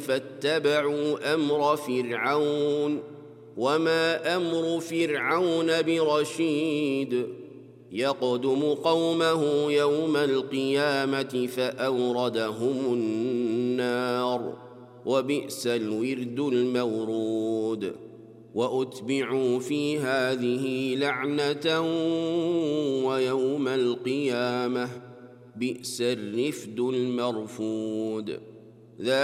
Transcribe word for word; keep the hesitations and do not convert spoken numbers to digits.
فاتبعوا أمر فرعون وما أمر فرعون برشيد يقدم قومه يوم القيامة فأوردهم النار وبئس الورد المورود وأتبعوا في هذه لعنة ويوم القيامة بئس الرفد المرفود.